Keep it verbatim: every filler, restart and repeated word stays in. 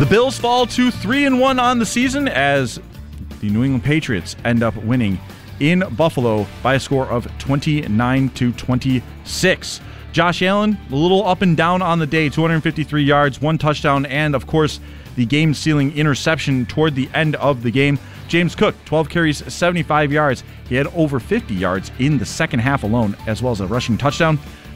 The Bills fall to three and one on the season as the New England Patriots end up winning in Buffalo by a score of twenty-nine to twenty-six. Josh Allen, a little up and down on the day, two hundred fifty-three yards, one touchdown, and of course, the game-sealing interception toward the end of the game. James Cook, twelve carries, seventy-five yards. He had over fifty yards in the second half alone, as well as a rushing touchdown.